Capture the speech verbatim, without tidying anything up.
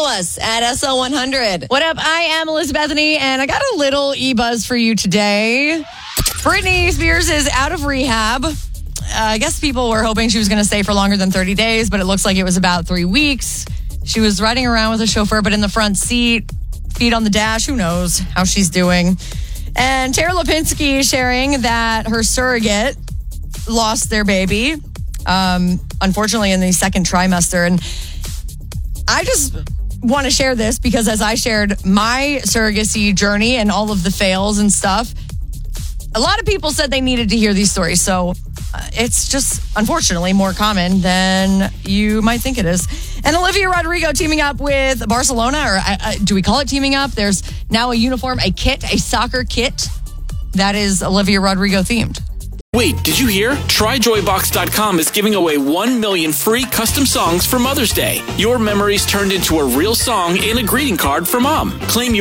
us at S L one hundred. What up? I am Elizabeth Bethany, and I got a little e-buzz for you today. Britney Spears is out of rehab. Uh, I guess people were hoping she was going to stay for longer than thirty days, but it looks like it was about three weeks. She was riding around with a chauffeur, but in the front seat, feet on the dash. Who knows how she's doing? And Tara Lipinski sharing that her surrogate lost their baby, um, unfortunately, in the second trimester. And I just want to share this because as I shared my surrogacy journey and all of the fails and stuff, a lot of people said they needed to hear these stories. So uh, it's just, unfortunately, more common than you might think it is. And Olivia Rodrigo teaming up with Barcelona, or uh, uh, do we call it teaming up? There's now a uniform, a kit, a soccer kit that is Olivia Rodrigo themed. Wait, did you hear? Try Joy Box dot com is giving away one million free custom songs for Mother's Day. Your memories turned into a real song and a greeting card for mom. Claim your